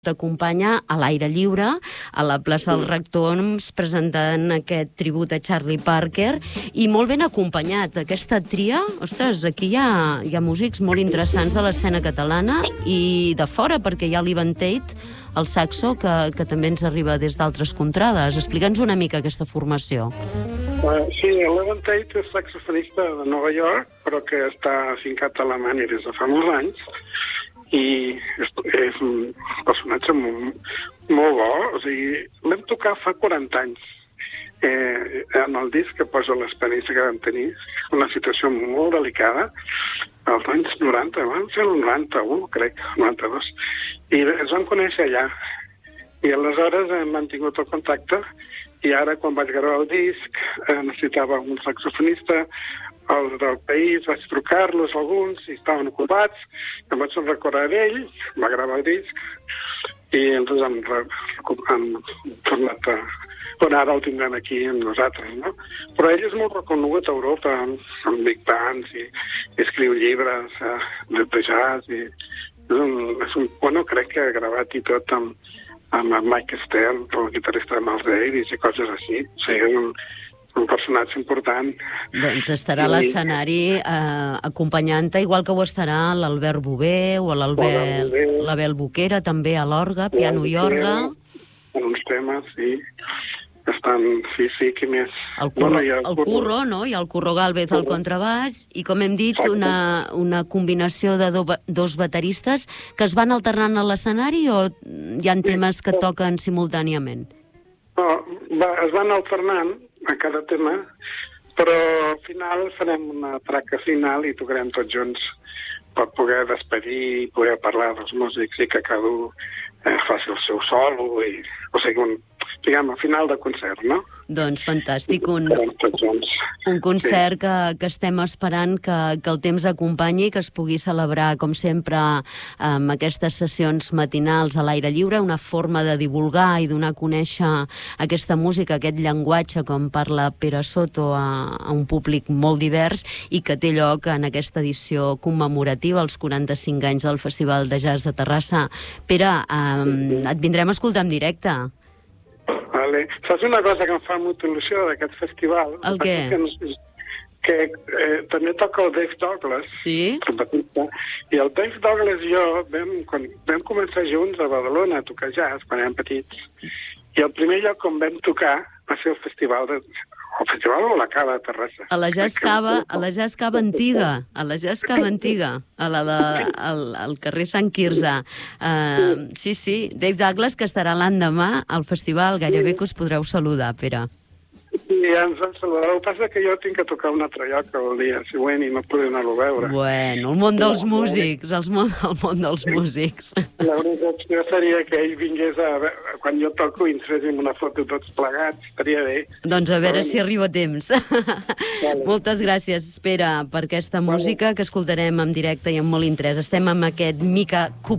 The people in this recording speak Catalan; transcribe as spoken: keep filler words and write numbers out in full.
t'acompanya a l'aire lliure, a la plaça dels Rectors, presentant aquest tribut a Charlie Parker, i molt ben acompanyat. Aquesta tria, ostres, aquí hi ha, hi ha músics molt interessants de l'escena catalana i de fora, perquè hi ha l'Ivan Tate, el saxo, que, que també ens arriba des d'altres contrades. Explica'ns una mica aquesta formació. Uh, sí, l'Ivan Tate és saxofonista de Nova York, però que està afincat a Alemanya des de fa molts anys, i és, és un personatge molt, molt bo. O sigui, vam tocar fa quaranta anys. Eh, en el disc que posa l'experiència que vam tenir, una situació molt delicada, als anys noranta, van ser el noranta-u, crec, noranta-dos, i ens vam conèixer allà. I aleshores hem mantingut el contacte, i ara, quan vaig gravar el disc, eh, necessitava un saxofonista, els del país, vaig trucar-los alguns, i estaven ocupats, em vaig recordar d'ell, va gravar el disc, i entonces hem, hem tornat a... Bueno, ara el tindrem aquí amb nosaltres, no? Però ell és molt reconegut a Europa, amb, amb big bands, i, i escriu llibres eh, de jazz, i és un, és un... Bueno, crec que ha gravat i tot amb, amb Mike Stern, el guitarrista de Miles Davis, i coses així. O sigui, és un... un personatge important. Doncs estarà a l'escenari eh, acompanyant-te, igual que ho estarà l'Albert Bové o l'Abel Boquera, també a l'orga, piano i orga. En uns temes, sí. Estan, sí, sí, qui més... El Curro, bueno, el, el Curro, no? I el Curro Gálvez al contrabaix, i com hem dit, una, una combinació de do, dos bateristes que es van alternant a l'escenari, o hi ha temes que toquen simultàniament? No, va, es van alternant a cada tema, però al final farem una traca final i tocarem tots junts per poder despedir i poder parlar dels músics i que cada un eh, faci el seu solo, i, o sigui, un, diguem, al final de concert, no? Doncs fantàstic, un, un concert que, que estem esperant que, que el temps acompanyi, que es pugui celebrar, com sempre, amb aquestes sessions matinals a l'aire lliure, una forma de divulgar i donar a conèixer aquesta música, aquest llenguatge, com parla Pere Soto, a, a un públic molt divers, i que té lloc en aquesta edició commemorativa, als quaranta-cinc anys del Festival de Jazz de Terrassa. Pere, eh, et vindrem a escoltar en directe. Vale. Saps una cosa que em fa molta il·lusió d'aquest festival? El què? Que, que eh, també toca el Dave Douglas, sí? trompetista, i el Dave Douglas i jo vam, quan, vam començar junts a Badalona a tocar jazz quan érem petits, i el primer lloc on vam tocar va ser el festival de... el festival o la Cava de Terrassa. A la Jazz Cava, a la Jazz Cava antiga, a la Jazz Cava antiga, a la de, al, al carrer Sant Quirze. Uh, sí, sí, Dave Douglas, que estarà l'endemà al festival, gairebé que us podreu saludar, Pere. Sí, ja ens vam saludar. El que passa és que jo tinc que tocar un altre lloc el dia següent i no podré anar-lo a veure. Bueno, el món dels músics, el món, el món dels músics. La única opció seria que ell vingués a... Quan jo toco i ens féssim una foto tots plegats, estaria bé. Doncs a veure si arriba a temps. Vale. Moltes gràcies, Pere, per aquesta música que escoltarem en directe i amb molt interès. Estem amb aquest Mika Kupfer.